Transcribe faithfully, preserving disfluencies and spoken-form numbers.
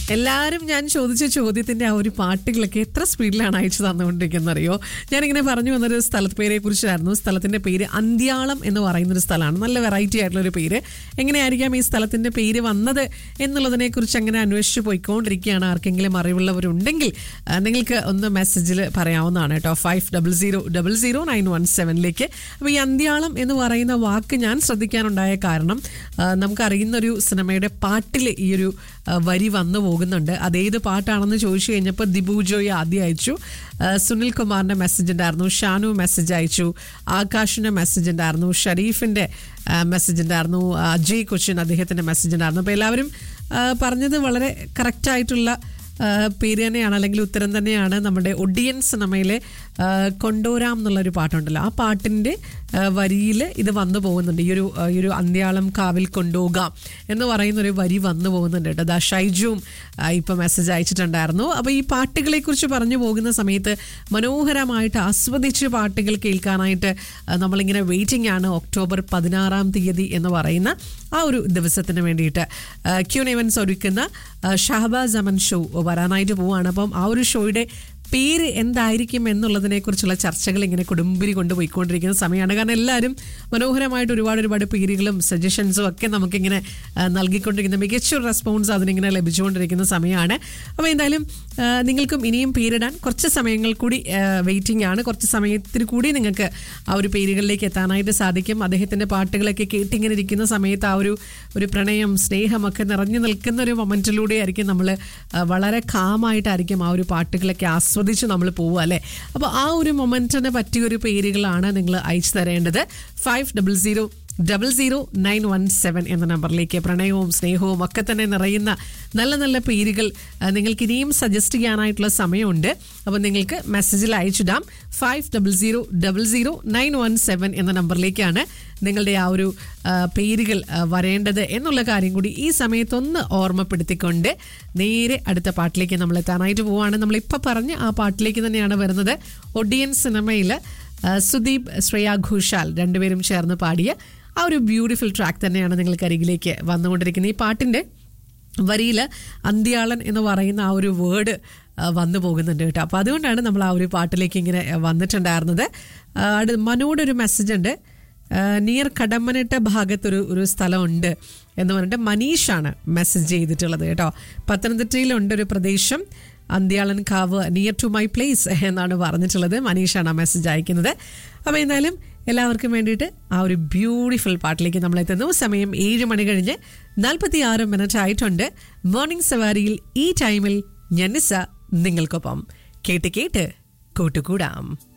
എല്ലാവരും ഞാൻ ചോദിച്ച ചോദ്യത്തിന്റെ ആ ഒരു പാട്ടുകളൊക്കെ എത്ര സ്പീഡിലാണ് അയച്ചു തന്നുകൊണ്ടിരിക്കുന്നത് അറിയോ? ഞാനിങ്ങനെ പറഞ്ഞു വന്നൊരു സ്ഥലത്ത് പേരെ കുറിച്ചായിരുന്നു. സ്ഥലത്തിന്റെ പേര് അന്ത്യാളം എന്ന് പറയുന്നൊരു സ്ഥലമാണ്. നല്ല വെറൈറ്റി ആയിട്ടുള്ള ഒരു പേര്. എങ്ങനെയായിരിക്കാം ഈ സ്ഥലത്തിന്റെ പേര് വന്നത് എന്നുള്ളതിനെ കുറിച്ച് അങ്ങനെ അന്വേഷിച്ച് പോയിക്കൊണ്ടിരിക്കുകയാണ്. ആർക്കെങ്കിലും അറിവുള്ളവരുണ്ടെങ്കിൽ നിങ്ങൾക്ക് ഒന്ന് മെസ്സേജിൽ പറയാവുന്നതാണ് കേട്ടോ. Five double zero double zero nine one സെവനിലേക്ക്. അപ്പോൾ ഈ അന്ത്യാളം എന്ന് പറയുന്ന വാക്ക് ഞാൻ ശ്രദ്ധിക്കാനുണ്ടായ കാരണം നമുക്കറിയുന്നൊരു സിനിമയുടെ പാട്ടിൽ ഈ ഒരു വരി വന്നു പോകുന്നുണ്ട്. അതേത് പാട്ടാണെന്ന് ചോദിച്ചു കഴിഞ്ഞപ്പോൾ ദിബു ജോയി ആദ്യം അയച്ചു, സുനിൽ കുമാറിന്റെ മെസ്സേജ് ഉണ്ടായിരുന്നു, ഷാനു മെസ്സേജ് അയച്ചു, ആകാശിന്റെ മെസ്സേജ് ഉണ്ടായിരുന്നു, ഷരീഫിന്റെ മെസ്സേജ് ഉണ്ടായിരുന്നു, അജയ് കൊച്ചിൻ അദ്ദേഹത്തിന്റെ മെസ്സേജ് ഉണ്ടായിരുന്നു. അപ്പോൾ എല്ലാവരും പറഞ്ഞത് വളരെ കറക്റ്റായിട്ടുള്ള പേര് തന്നെയാണ്, അല്ലെങ്കിൽ ഉത്തരം തന്നെയാണ്. നമ്മുടെ ഒഡിയൻ സിനിമയിലെ കൊണ്ടോരാം എന്നുള്ളൊരു പാട്ടുണ്ടല്ലോ, ആ പാട്ടിൻ്റെ വരിയിൽ ഇത് വന്നു പോകുന്നുണ്ട്. ഈ ഒരു ഈ ഒരു അന്ത്യാളം കാവിൽ കൊണ്ടുപോകാം എന്ന് പറയുന്നൊരു വരി വന്നു പോകുന്നുണ്ട് കേട്ടോ. ദാ ഷൈജുവും ഇപ്പം മെസ്സേജ് അയച്ചിട്ടുണ്ടായിരുന്നു. അപ്പോൾ ഈ പാട്ടുകളെ കുറിച്ച് പറഞ്ഞു പോകുന്ന സമയത്ത് മനോഹരമായിട്ട് ആസ്വദിച്ച് പാട്ടുകൾ കേൾക്കാനായിട്ട് നമ്മളിങ്ങനെ വെയിറ്റിംഗ് ആണ്. ഒക്ടോബർ പതിനാറാം തീയതി എന്ന് പറയുന്ന ആ ഒരു ദിവസത്തിന് വേണ്ടിയിട്ട് ക്യൂൻ ഇവൻസ് ഒരുക്കുന്ന ഷഹബാസ് അമൻ ഷോ വരാനായിട്ട് പോവുകയാണ്. അപ്പം ആ ഒരു ഷോയുടെ പേര് എന്തായിരിക്കും എന്നുള്ളതിനെ കുറിച്ചുള്ള ചർച്ചകൾ ഇങ്ങനെ കൊടുമ്പിരി കൊണ്ടുപോയിക്കൊണ്ടിരിക്കുന്ന സമയമാണ്. കാരണം എല്ലാവരും മനോഹരമായിട്ട് ഒരുപാട് ഒരുപാട് പേരുകളും സജഷൻസും ഒക്കെ നമുക്കിങ്ങനെ നൽകിക്കൊണ്ടിരിക്കുന്ന മികച്ചൊരു റെസ്പോൺസ് അതിനിങ്ങനെ ലഭിച്ചുകൊണ്ടിരിക്കുന്ന സമയമാണ്. അപ്പോൾ എന്തായാലും നിങ്ങൾക്കും ഇനിയും പേരിടാൻ കുറച്ച് സമയങ്ങൾ കൂടി വെയിറ്റിംഗ് ആണ്. കുറച്ച് സമയത്തിന് കൂടി നിങ്ങൾക്ക് ആ ഒരു പേരുകളിലേക്ക് എത്താനായിട്ട് സാധിക്കും. അദ്ദേഹത്തിൻ്റെ പാട്ടുകളൊക്കെ കേട്ടിങ്ങനെ ഇരിക്കുന്ന സമയത്ത് ആ ഒരു ഒരു പ്രണയം സ്നേഹമൊക്കെ നിറഞ്ഞു നിൽക്കുന്ന ഒരു മൊമെൻറ്റിലൂടെ ആയിരിക്കും നമ്മൾ വളരെ കാമായിട്ടായിരിക്കും ആ ഒരു പാട്ടുകളൊക്കെ ആസ്വദിച്ച് നമ്മൾ പോവുക അല്ലേ. അപ്പോൾ ആ ഒരു മൊമെൻറ്റിനെ പറ്റിയൊരു പേരുകളാണ് നിങ്ങൾ അയച്ചു തരേണ്ടത്. Five double zero double zero nine one seven എന്ന നമ്പറിലേക്ക് പ്രണയവും സ്നേഹവും ഒക്കെ തന്നെ നിറയുന്ന നല്ല നല്ല പേരുകൾ നിങ്ങൾക്ക് ഇനിയും സജസ്റ്റ് ചെയ്യാനായിട്ടുള്ള സമയമുണ്ട്. അപ്പോൾ നിങ്ങൾക്ക് മെസ്സേജിൽ അയച്ചിടാം. Five double zero double zero nine one seven എന്ന നമ്പറിലേക്കാണ് നിങ്ങളുടെ ആ ഒരു പേരുകൾ വരേണ്ടത് എന്നുള്ള കാര്യം കൂടി ഈ സമയത്തൊന്ന് ഓർമ്മപ്പെടുത്തിക്കൊണ്ട് നേരെ അടുത്ത പാട്ടിലേക്ക് നമ്മൾ എത്താനായിട്ട് പോവുകയാണ്. നമ്മളിപ്പോൾ പറഞ്ഞ ആ പാട്ടിലേക്ക് തന്നെയാണ് വരുന്നത്. ഒഡിയൻ സിനിമയിൽ സുദീപ് ശ്രേയ ഘോഷാൽ രണ്ടുപേരും ചേർന്ന് പാടിയ ആ ഒരു ബ്യൂട്ടിഫുൾ ട്രാക്ക് തന്നെയാണ് നിങ്ങൾക്ക് അരികിലേക്ക് വന്നുകൊണ്ടിരിക്കുന്നത്. ഈ പാട്ടിൻ്റെ വരിയിൽ അന്ത്യാളൻ എന്ന് പറയുന്ന ആ ഒരു വേർഡ് വന്നു പോകുന്നുണ്ട് കേട്ടോ. അപ്പോൾ അതുകൊണ്ടാണ് നമ്മൾ ആ ഒരു പാട്ടിലേക്ക് ഇങ്ങനെ വന്നിട്ടുണ്ടായിരുന്നത്. അടു മനോടൊരു മെസ്സേജ് ഉണ്ട്, നിയർ കടമ്മനിട്ട ഭാഗത്തൊരു ഒരു സ്ഥലമുണ്ട് എന്ന് പറഞ്ഞിട്ട് മനീഷാണ് മെസ്സേജ് ചെയ്തിട്ടുള്ളത് കേട്ടോ. പത്തനംതിട്ടയിലുണ്ട് ഒരു പ്രദേശം, അന്ത്യാളൻ കാവ് നിയർ ടു മൈ പ്ലേസ് എന്നാണ് പറഞ്ഞിട്ടുള്ളത്. മനീഷാണ് ആ മെസ്സേജ് അയക്കുന്നത്. അപ്പോൾ എന്തായാലും എല്ലാവർക്കും വേണ്ടിയിട്ട് ആ ഒരു ബ്യൂട്ടിഫുൾ പാട്ടിലേക്ക് നമ്മൾ എത്തുന്നു. സമയം ഏഴ് മണി കഴിഞ്ഞ് നാൽപ്പത്തി ആറ് മിനിറ്റ് ആയിട്ടുണ്ട്. മോർണിംഗ് സവാരിയിൽ ഈ ടൈമിൽ ഞാൻ നിസ നിങ്ങൾക്കൊപ്പം കേട്ട് കേട്ട് കൂട്ടുകൂടാം.